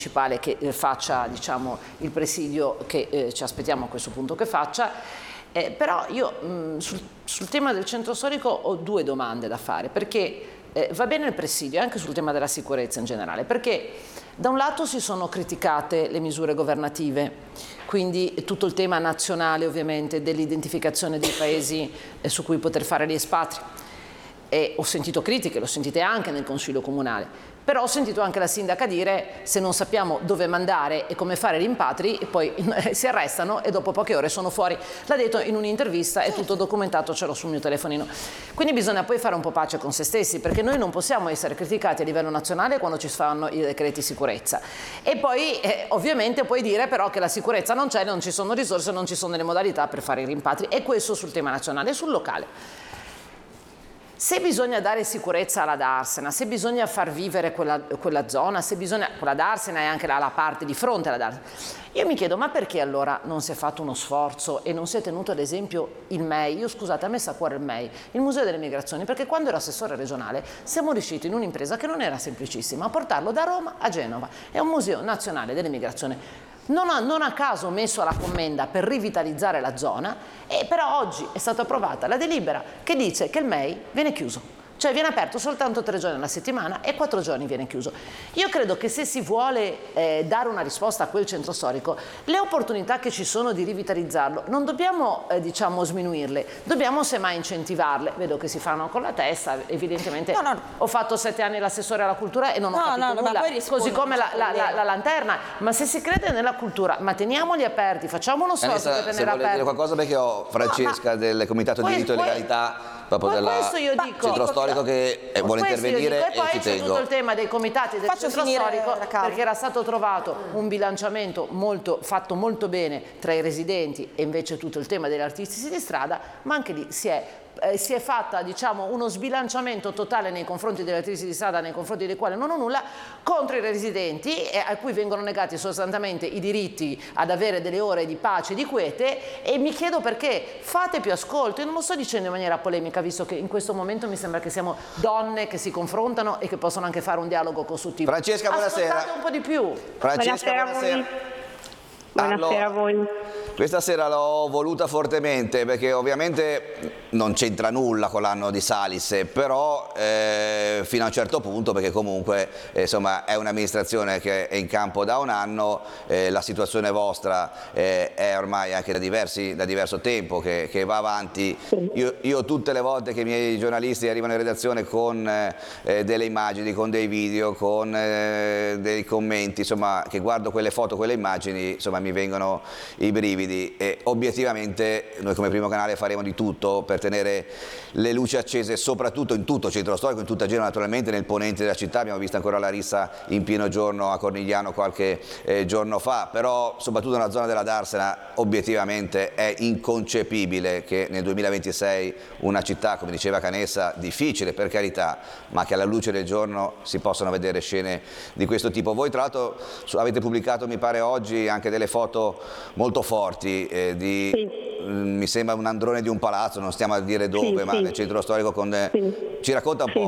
municipale che faccia, diciamo, il presidio che ci aspettiamo a questo punto che faccia. Però io sul tema del centro storico ho due domande da fare, perché va bene il presidio anche sul tema della sicurezza in generale, perché da un lato si sono criticate le misure governative, quindi tutto il tema nazionale ovviamente dell'identificazione dei paesi su cui poter fare gli espatri. E ho sentito critiche, lo sentite anche nel Consiglio Comunale, però ho sentito anche la sindaca dire: se non sappiamo dove mandare e come fare rimpatri, e poi si arrestano e dopo poche ore sono fuori. L'ha detto in un'intervista, è tutto documentato, ce l'ho sul mio telefonino. Quindi bisogna poi fare un po' pace con se stessi, perché noi non possiamo essere criticati a livello nazionale quando ci fanno i decreti sicurezza. E poi ovviamente puoi dire però che la sicurezza non c'è, non ci sono risorse, non ci sono le modalità per fare i rimpatri. E questo sul tema nazionale. Sul locale, se bisogna dare sicurezza alla Darsena, se bisogna far vivere quella zona, se bisogna, quella Darsena e anche la parte di fronte alla Darsena, io mi chiedo: ma perché allora non si è fatto uno sforzo e non si è tenuto ad esempio il MEI? Io, scusate, a me sa a cuore il MEI, il Museo delle Migrazioni, perché quando ero assessore regionale siamo riusciti in un'impresa che non era semplicissima a portarlo da Roma a Genova. È un museo nazionale delle migrazioni. Non a caso messo alla commenda per rivitalizzare la zona, e però oggi è stata approvata la delibera che dice che il MEI viene chiuso. Cioè viene aperto soltanto 3 giorni alla settimana e 4 giorni viene chiuso. Io credo che se si vuole dare una risposta a quel centro storico, le opportunità che ci sono di rivitalizzarlo non dobbiamo diciamo sminuirle, dobbiamo semmai incentivarle. Vedo che si fanno con la testa, evidentemente ho fatto 7 anni l'assessore alla cultura e non ho capito nulla, così come la lanterna. Ma se si crede nella cultura, ma teniamoli aperti, facciamo uno sforzo per tenerla aperta. Se vuole dire qualcosa, perché ho Francesca del Comitato di Diritto e Legalità proprio della centro storico che vuole intervenire, e poi c'è tutto il tema dei comitati del centro storico, perché era stato trovato un bilanciamento fatto molto bene tra i residenti e invece tutto il tema degli artisti di strada, ma anche lì si è fatta, diciamo, uno sbilanciamento totale nei confronti degli artisti di strada, nei confronti dei quali non ho nulla, contro i residenti, a cui vengono negati sostanzialmente i diritti ad avere delle ore di pace e di quiete. E mi chiedo perché fate più ascolto. Io non lo sto dicendo in maniera polemica, visto che in questo momento mi sembra che siamo donne che si confrontano e che possono anche fare un dialogo costruttivo. Francesca, buonasera. Ascoltate un po' di più. Francesca, buonasera. Buonasera a voi. Questa sera l'ho voluta fortemente perché ovviamente non c'entra nulla con l'anno di Salis, però fino a un certo punto, perché comunque insomma è un'amministrazione che è in campo da un anno, la situazione vostra è ormai anche da diverso tempo che va avanti. Io tutte le volte che i miei giornalisti arrivano in redazione con delle immagini, con dei video, con dei commenti, insomma, che guardo quelle foto, quelle immagini, insomma mi vengono i brividi. E obiettivamente noi come primo canale faremo di tutto per tenere le luci accese, soprattutto in tutto il centro storico, in tutta Genova naturalmente, nel ponente della città. Abbiamo visto ancora la rissa in pieno giorno a Cornigliano qualche giorno fa, però soprattutto nella zona della Darsena obiettivamente è inconcepibile che nel 2026 una città, come diceva Canessa, difficile per carità, ma che alla luce del giorno si possano vedere scene di questo tipo. Voi tra l'altro avete pubblicato, mi pare oggi, anche delle foto molto forti mi sembra un androne di un palazzo, non stiamo a dire dove, ma nel centro storico. Ci racconta un po'?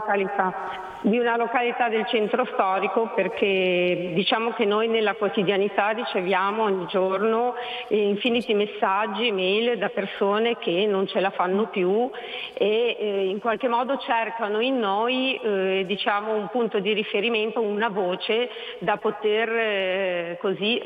Di una località del centro storico, perché diciamo che noi nella quotidianità riceviamo ogni giorno infiniti messaggi, mail da persone che non ce la fanno più e in qualche modo cercano in noi diciamo un punto di riferimento, una voce da poter così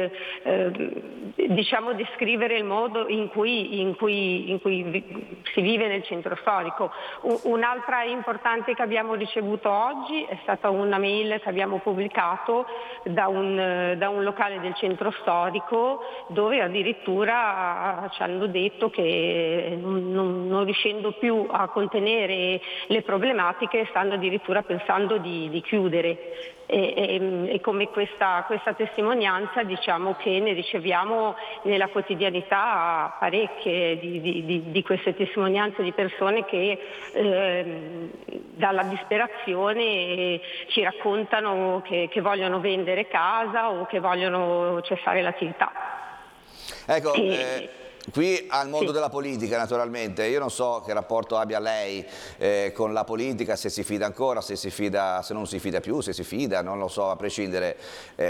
diciamo descrivere il modo in cui si vive nel centro storico. Un'altra importante che abbiamo ricevuto oggi è stata una mail che abbiamo pubblicato da un locale del centro storico, dove addirittura ci hanno detto che non riuscendo più a contenere le problematiche stanno addirittura pensando di chiudere. E come questa testimonianza diciamo che ne riceviamo nella quotidianità parecchie di queste testimonianze di persone che dalla disperazione ci raccontano che vogliono vendere casa o che vogliono cessare l'attività. Ecco, qui al mondo della politica naturalmente, io non so che rapporto abbia lei con la politica, se si fida ancora, se non si fida più, se si fida, non lo so, a prescindere.